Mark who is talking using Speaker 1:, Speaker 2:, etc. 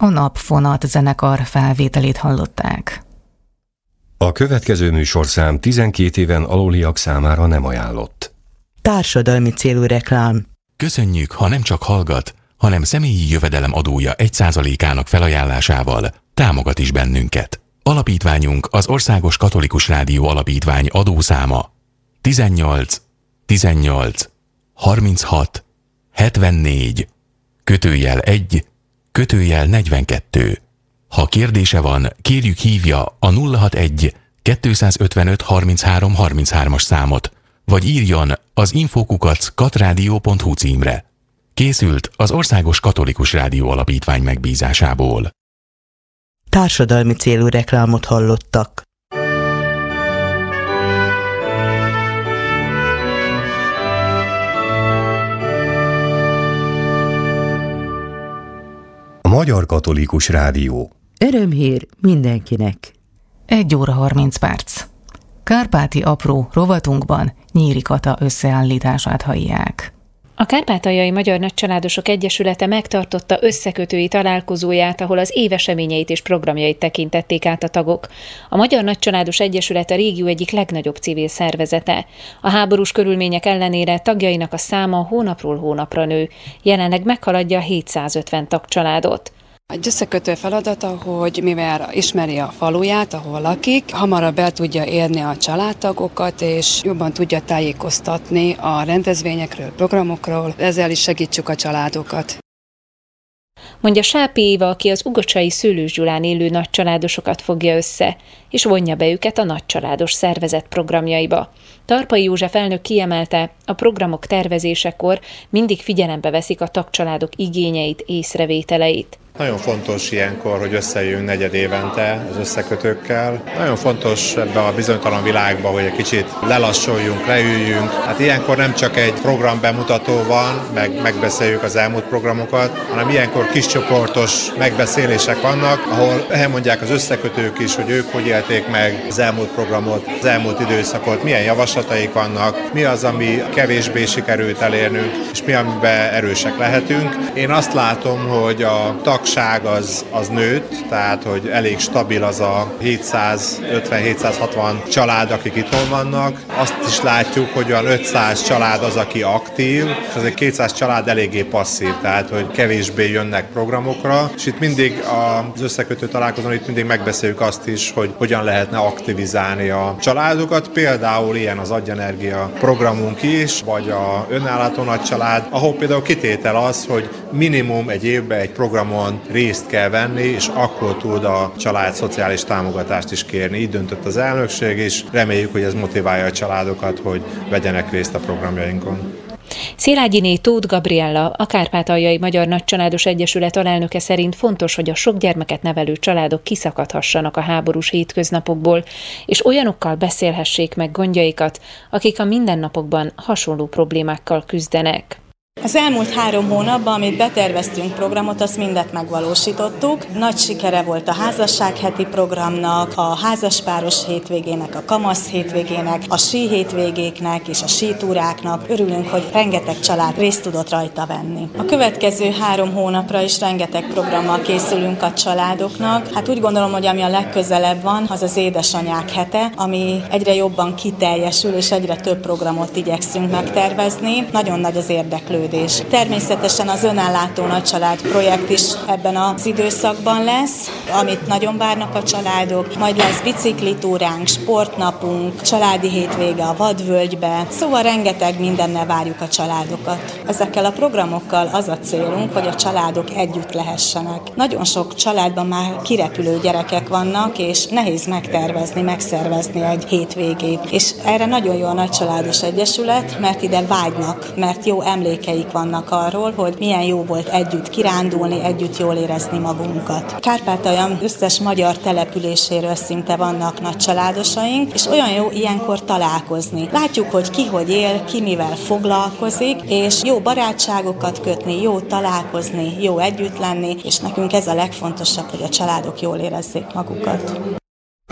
Speaker 1: A Napfonat zenekar felvételét hallották.
Speaker 2: A következő műsorszám 12 éven aluliak számára nem ajánlott.
Speaker 3: Társadalmi célú reklám.
Speaker 4: Köszönjük, ha nem csak hallgat, hanem személyi jövedelem adója 1%-ának felajánlásával támogat is bennünket. Alapítványunk az Országos Katolikus Rádió Alapítvány adószáma 18 18 36 74 /1 /42. Ha kérdése van, kérjük hívja a 061 255 33 33-as számot, vagy írjon az info@katradio.hu címre. Készült az Országos Katolikus Rádió Alapítvány megbízásából.
Speaker 3: Társadalmi célú reklámot hallottak.
Speaker 2: A Magyar Katolikus Rádió.
Speaker 3: Örömhír mindenkinek.
Speaker 1: 1 óra 30 perc. Kárpáti apró rovatunkban Nyíri Kata összeállítását hallják.
Speaker 5: A Kárpátaljai Magyar Nagycsaládosok Egyesülete megtartotta összekötői találkozóját, ahol az év eseményeit és programjait tekintették át a tagok. A Magyar Nagycsaládos Egyesület a régió egyik legnagyobb civil szervezete. A háborús körülmények ellenére tagjainak a száma hónapról hónapra nő. Jelenleg meghaladja a 750 tagcsaládot.
Speaker 6: Egy összekötő feladata, hogy mivel ismeri a faluját, ahol lakik, hamarabb el tudja érni a családtagokat, és jobban tudja tájékoztatni a rendezvényekről, programokról, ezzel is segítsük a családokat.
Speaker 5: Mondja Sápi Éva, aki az ugocsai Szőlős Gyulán élő nagycsaládosokat fogja össze, és vonja be őket a nagycsaládos szervezet programjaiba. Tarpai József elnök kiemelte, a programok tervezésekor mindig figyelembe veszik a tagcsaládok igényeit, észrevételeit.
Speaker 7: Nagyon fontos ilyenkor, hogy összejöjjünk negyedévente az összekötőkkel. Nagyon fontos ebben a bizonytalan világban, hogy egy kicsit lelassuljunk, leüljünk. Hát ilyenkor nem csak egy programbemutató van, megbeszéljük az elmúlt programokat, hanem ilyenkor kiscsoportos megbeszélések vannak, ahol elmondják az összekötők is, hogy ők hogy élték meg az elmúlt programot, az elmúlt időszakot, milyen javaslataik vannak, mi az, ami kevésbé sikerült elérnünk, és mi, amiben erősek lehetünk. Én azt látom, hogy a tagság az nőtt, tehát hogy elég stabil az a 750-760 család, akik itthon vannak. Azt is látjuk, hogy olyan 500 család az, aki aktív, és az egy 200 család eléggé passzív, tehát hogy kevésbé jönnek programokra, és itt mindig az összekötő találkozón itt mindig megbeszéljük azt is, hogy hogyan lehetne aktivizálni a családokat. Például ilyen az Agyenergia programunk is, vagy a önállátó nagycsalád, ahol például kitétel az, hogy minimum egy évben egy programon részt kell venni, és akkor tud a család szociális támogatást is kérni. Így döntött az elnökség, és reméljük, hogy ez motiválja a családokat, hogy vegyenek részt a programjainkon.
Speaker 5: Szilágyiné Tóth Gabriella, a Kárpátaljai Magyar Nagycsaládos Egyesület alelnöke szerint fontos, hogy a sok gyermeket nevelő családok kiszakadhassanak a háborús hétköznapokból, és olyanokkal beszélhessék meg gondjaikat, akik a mindennapokban hasonló problémákkal küzdenek.
Speaker 8: Az elmúlt 3 hónapban, amit beterveztünk programot, azt mindet megvalósítottuk. Nagy sikere volt a házasságheti programnak, a házaspáros hétvégének, a kamasz hétvégének, a sí hétvégéknek és a sítúráknak. Örülünk, hogy rengeteg család részt tudott rajta venni. A következő 3 hónapra is rengeteg programmal készülünk a családoknak. Hát úgy gondolom, hogy ami a legközelebb van, az az édesanyák hete, ami egyre jobban kiteljesül, és egyre több programot igyekszünk megtervezni. Nagyon nagy az érdeklődés. Természetesen az önállátó nagycsalád projekt is ebben az időszakban lesz, amit nagyon várnak a családok. Majd lesz biciklitúránk, sportnapunk, családi hétvége a Vadvölgybe. Szóval rengeteg mindennel várjuk a családokat. Ezekkel a programokkal az a célunk, hogy a családok együtt lehessenek. Nagyon sok családban már kirepülő gyerekek vannak, és nehéz megtervezni, megszervezni egy hétvégét. És erre nagyon jó a Nagycsaládos Egyesület, mert ide vágynak, mert jó emlékeik vannak arról, hogy milyen jó volt együtt kirándulni, együtt jól érezni magunkat. Kárpátalja összes magyar településéről szinte vannak nagycsaládosaink, és olyan jó ilyenkor találkozni. Látjuk, hogy ki hogy él, ki mivel foglalkozik, és jó barátságokat kötni, jó találkozni, jó együtt lenni, és nekünk ez a legfontosabb, hogy a családok jól érezzék magukat.